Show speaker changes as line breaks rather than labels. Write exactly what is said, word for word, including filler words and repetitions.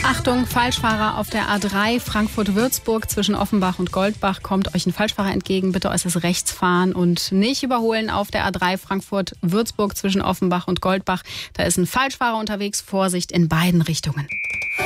Achtung, Falschfahrer auf der A drei Frankfurt-Würzburg zwischen Offenbach und Goldbach. Kommt euch ein Falschfahrer entgegen, bitte äußerst rechts fahren und nicht überholen auf der A drei Frankfurt-Würzburg zwischen Offenbach und Goldbach. Da ist ein Falschfahrer unterwegs, Vorsicht in beiden Richtungen.